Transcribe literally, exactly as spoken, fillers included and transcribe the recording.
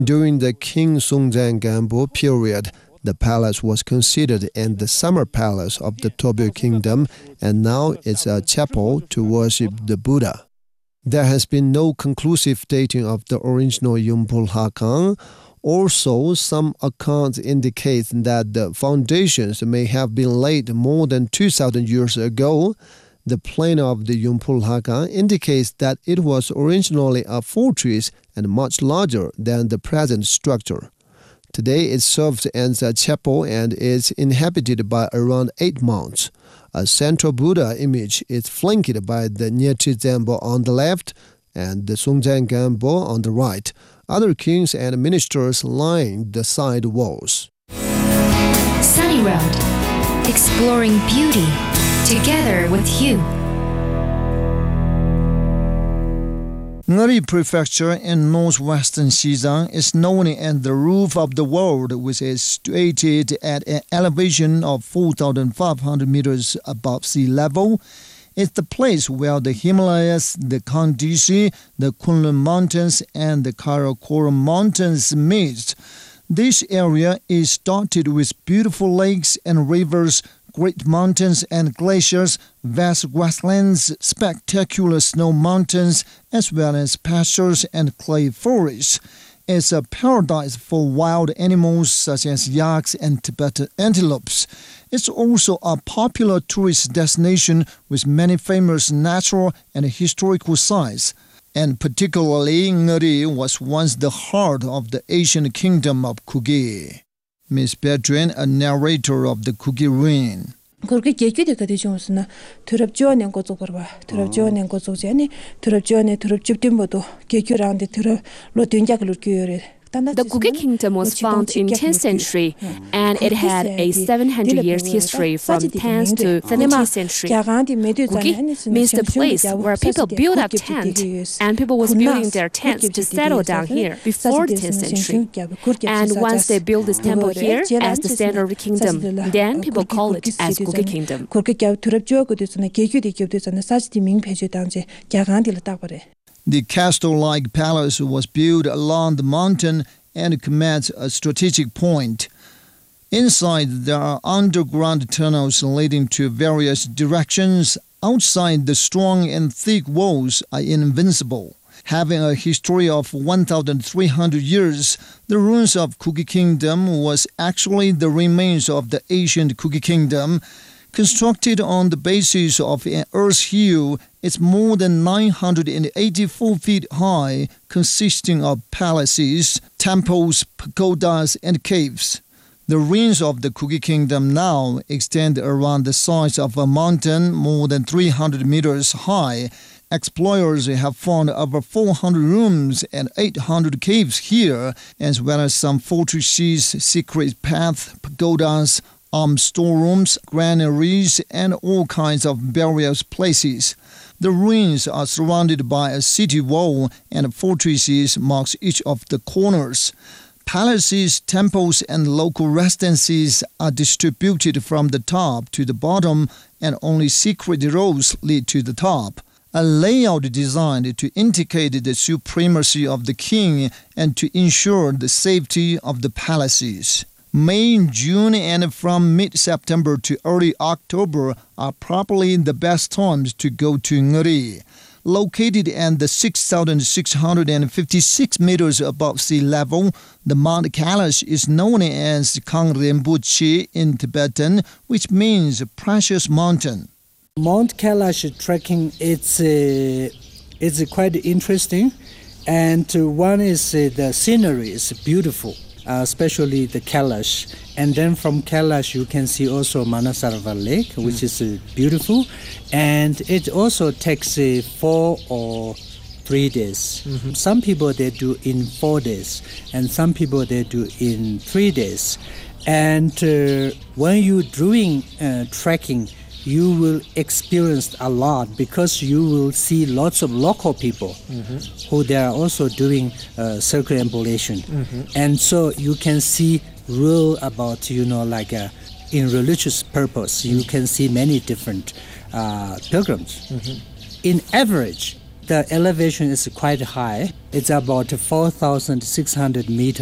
During the King Songtsen Gampo period, the palace was considered in the summer palace of the Tobyo Kingdom, and now it's a chapel to worship the Buddha. There has been no conclusive dating of the original Yongbul Hakang. Also, some accounts indicate that the foundations may have been laid more than two thousand years ago. The plan of the Yongbul Hakang indicates that it was originally a fortress and much larger than the present structure. Today it serves as a chapel and is inhabited by around eight monks. A central Buddha image is flanked by the Nyechi Zembo on the left and the Songtsen Gampo on the right. Other kings and ministers line the side walls. Sunny Road, exploring beauty together with you. Ngari Prefecture in northwestern Xizang is known as the roof of the world, which is situated at an elevation of four thousand five hundred meters above sea level. It's the place where the Himalayas, the Kangxi, the Kunlun Mountains, and the Karakoram Mountains meet. This area is dotted with beautiful lakes and rivers, great mountains and glaciers, vast grasslands, spectacular snow mountains, as well as pastures and clay forests. It's a paradise for wild animals such as yaks and Tibetan antelopes. It's also a popular tourist destination with many famous natural and historical sites. And particularly, Ngari was once the heart of the ancient kingdom of Kuki. Miss Bedouin, a narrator of the Kuki ruin. 그렇게 계획이 되게 좋으나 드럽지원한 거 쪽으로 드럽지원한 거 쪽에 드럽지원에 드럽집된 것도 계획이라는데 드럽 로된작을 끼어래 The Kuki Kingdom was founded in tenth century, and it had a seven hundred years history from tenth to thirteenth century. Kuki means the place where people built up tents, and people was building their tents to settle down here before the tenth century. And once they built this temple here as the center of the kingdom, then people call it as Kuki Kingdom. The castle-like palace was built along the mountain and commands a strategic point. Inside, there are underground tunnels leading to various directions. Outside, the strong and thick walls are invincible. Having a history of one thousand three hundred years, the ruins of Kuki Kingdom was actually the remains of the ancient Kuki Kingdom. Constructed on the basis of an earth hill, it's more than nine hundred eighty-four feet high, consisting of palaces, temples, pagodas, and caves. The ruins of the Kuki Kingdom now extend around the size of a mountain more than three hundred meters high. Explorers have found over four hundred rooms and eight hundred caves here, as well as some fortresses, secret paths, pagodas, armed storerooms, granaries, and all kinds of various places. The ruins are surrounded by a city wall, and fortresses mark each of the corners. Palaces, temples, and local residences are distributed from the top to the bottom, and only secret roads lead to the top. A layout designed to indicate the supremacy of the king and to ensure the safety of the palaces. May, June, and from mid-September to early October are probably the best times to go to Ngari. Located at the six thousand six hundred fifty-six meters above sea level, the Mount Kailash is known as Kang Rinpoche in Tibetan, which means precious mountain. Mount Kailash trekking, it's, uh, it's quite interesting. And uh, one is uh, the scenery is beautiful. Uh, especially the Kailash. And then from Kailash you can see also Manasarova Lake, which mm. is uh, beautiful. And it also takes uh, four or three days. Mm-hmm. Some people they do in four days, and some people they do in three days. And uh, when you're doing uh, trekking, you will experience a lot because you will see lots of local people mm-hmm. who they are also doing uh, circumambulation. Mm-hmm. And so you can see real about, you know, like uh, in religious purpose, mm-hmm. you can see many different uh, pilgrims. Mm-hmm. In average, the elevation is quite high. It's about four thousand six hundred meters.